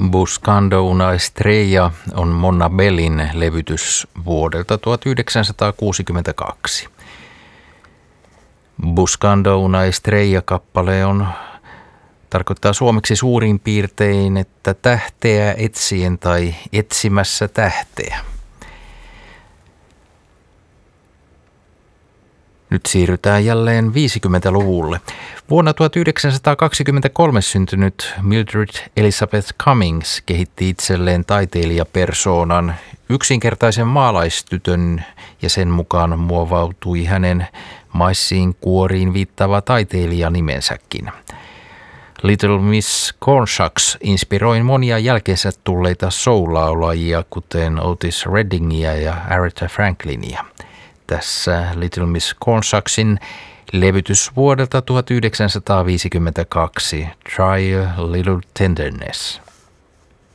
Buscando una estrella on Mona Bellin levytys vuodelta 1962. Buscando una estrella-kappale tarkoittaa suomeksi suurin piirtein, että tähteä etsien tai etsimässä tähteä. Nyt siirrytään jälleen 50-luvulle. Vuonna 1923 syntynyt Mildred Elizabeth Cummings kehitti itselleen taiteilijapersoonan, yksinkertaisen maalaistytön, ja sen mukaan muovautui hänen maissiin kuoriin viittaava taiteilijanimensäkin. Little Miss Cornshucks inspiroi monia jälkeensä tulleita soul-laulajia, kuten Otis Reddingia ja Aretha Franklinia. Tässä Little Miss Cornshucksin levytys vuodelta 1952, Try a Little Tenderness.